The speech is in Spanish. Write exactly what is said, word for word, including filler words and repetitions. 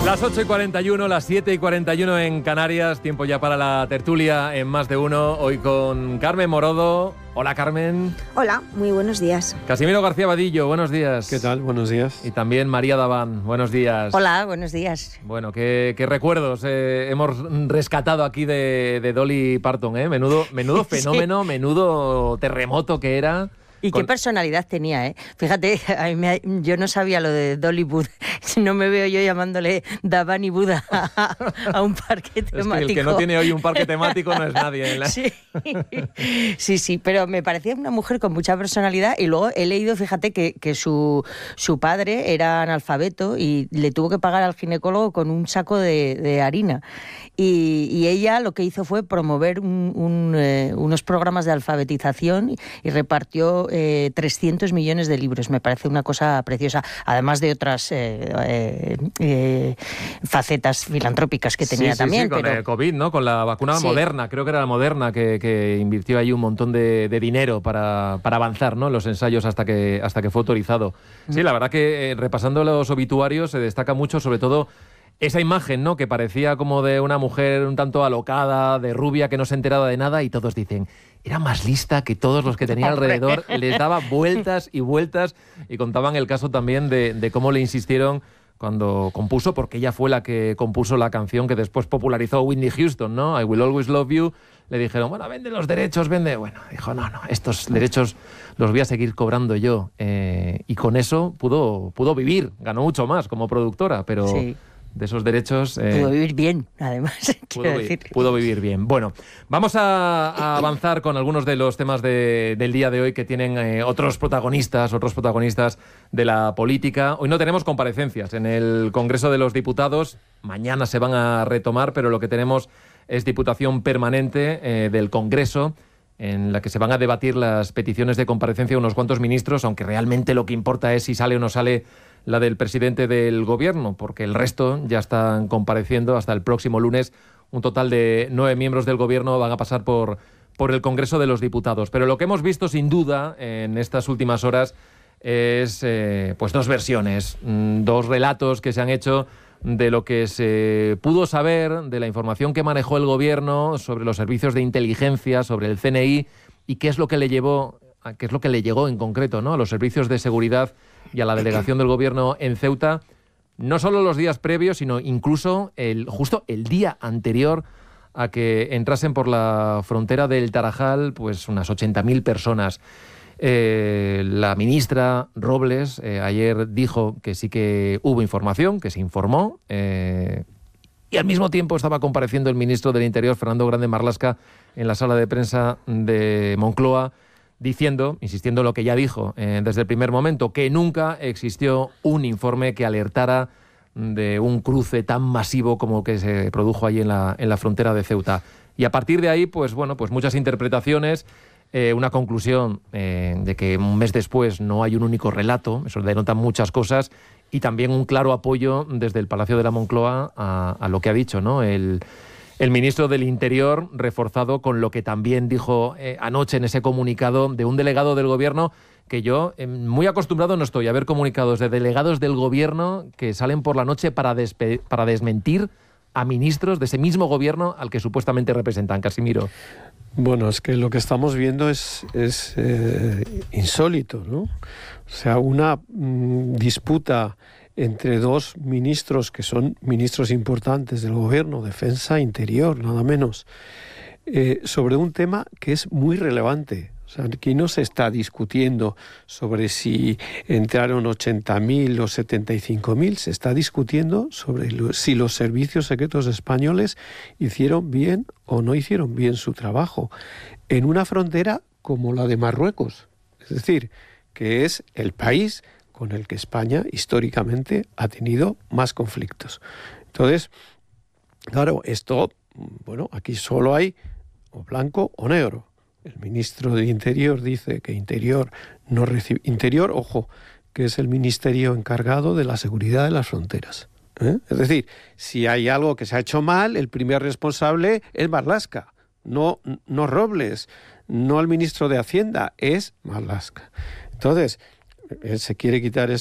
Las ocho y cuarenta y uno, las siete y cuarenta y uno en Canarias, tiempo ya para la tertulia en Más de Uno, hoy con Carmen Morodo. Hola, Carmen. Hola, muy buenos días. Casimiro García Vadillo, buenos días. ¿Qué tal? Buenos días. Y también María Daván, buenos días. Hola, buenos días. Bueno, qué, qué recuerdos eh, hemos rescatado aquí de, de Dolly Parton, ¿eh? Menudo, menudo fenómeno, sí. Menudo terremoto que era. Y Con... qué personalidad tenía, ¿eh? Fíjate, a mí me, yo no sabía lo de Dolly Buddha. No me veo yo llamándole Daván y Buda a, a un parque temático. Es que el que no tiene hoy un parque temático no es nadie. ¿eh? La... Sí. sí, sí, pero me parecía una mujer con mucha personalidad. Y luego he leído, fíjate, que, que su, su padre era analfabeto y le tuvo que pagar al ginecólogo con un saco de, de harina. Y, y ella lo que hizo fue promover un, un, eh, unos programas de alfabetización y, y repartió Eh, trescientos millones de libros. Me parece una cosa preciosa, además de otras eh, eh, eh, facetas filantrópicas que tenía sí, sí, también. Sí, con pero... el COVID, ¿no? Con la vacuna sí. Moderna, creo que era la Moderna que, que invirtió ahí un montón de, de dinero para, para avanzar, ¿no? Los ensayos hasta que, hasta que fue autorizado. Sí, la verdad que eh, repasando los obituarios se destaca mucho, sobre todo esa imagen, ¿no? Que parecía como de una mujer un tanto alocada, de rubia, que no se enteraba de nada, y todos dicen, era más lista que todos los que tenía alrededor, les daba vueltas y vueltas, y contaban el caso también de, de cómo le insistieron cuando compuso, porque ella fue la que compuso la canción que después popularizó Whitney Houston, ¿no? I Will Always Love You. Le dijeron, bueno, vende los derechos, vende... Bueno, dijo, no, no, estos derechos los voy a seguir cobrando yo. Eh, y con eso pudo, pudo vivir, ganó mucho más como productora, pero... Sí. De esos derechos... Eh, pudo vivir bien, además. Pudo, quiero vi decir. pudo vivir bien. Bueno, vamos a, a avanzar con algunos de los temas de, del día de hoy que tienen eh, otros protagonistas, otros protagonistas de la política. Hoy no tenemos comparecencias en el Congreso de los Diputados. Mañana se van a retomar, pero lo que tenemos es diputación permanente eh, del Congreso, en la que se van a debatir las peticiones de comparecencia de unos cuantos ministros, aunque realmente lo que importa es si sale o no sale la del presidente del gobierno, porque el resto ya están compareciendo hasta el próximo lunes. Un total de nueve miembros del gobierno van a pasar por, por el Congreso de los Diputados. Pero lo que hemos visto, sin duda, en estas últimas horas es eh, pues dos versiones, dos relatos que se han hecho de lo que se pudo saber, de la información que manejó el gobierno sobre los servicios de inteligencia, sobre el C N I, y qué es lo que le llevó, qué es lo que le llegó en concreto, ¿no?, a los servicios de seguridad y a la delegación del gobierno en Ceuta, no solo los días previos, sino incluso el, justo el día anterior a que entrasen por la frontera del Tarajal pues unas ochenta mil personas. Eh, la ministra Robles eh, ayer dijo que sí que hubo información, que se informó, eh, y al mismo tiempo estaba compareciendo el ministro del Interior, Fernando Grande Marlaska, en la sala de prensa de Moncloa, diciendo, insistiendo en lo que ya dijo eh, desde el primer momento, que nunca existió un informe que alertara de un cruce tan masivo como el que se produjo ahí en la, en la frontera de Ceuta. Y a partir de ahí, pues bueno, pues muchas interpretaciones, eh, una conclusión eh, de que un mes después no hay un único relato, eso denota muchas cosas, y también un claro apoyo desde el Palacio de la Moncloa a, a lo que ha dicho, ¿no?, el El ministro del Interior, reforzado con lo que también dijo eh, anoche en ese comunicado de un delegado del gobierno, que yo eh, muy acostumbrado no estoy a ver comunicados de delegados del gobierno que salen por la noche para, para desmentir a ministros de ese mismo gobierno al que supuestamente representan. Casimiro. Bueno, es que lo que estamos viendo es, es eh, insólito, ¿no? O sea, una mmm, disputa entre dos ministros que son ministros importantes del gobierno, Defensa, Interior, nada menos, eh, sobre un tema que es muy relevante. O sea, aquí no se está discutiendo sobre si entraron ochenta mil o setenta y cinco mil, se está discutiendo sobre lo, si los servicios secretos españoles hicieron bien o no hicieron bien su trabajo en una frontera como la de Marruecos. Es decir, que es el país con el que España históricamente ha tenido más conflictos. Entonces, claro, esto, bueno, aquí solo hay o blanco o negro. El ministro de Interior dice que Interior no recibe... Interior, ojo, que es el ministerio encargado de la seguridad de las fronteras. ¿eh? Es decir, si hay algo que se ha hecho mal, el primer responsable es Marlaska, no, no Robles, no el ministro de Hacienda, es Marlaska. Entonces, él se quiere quitar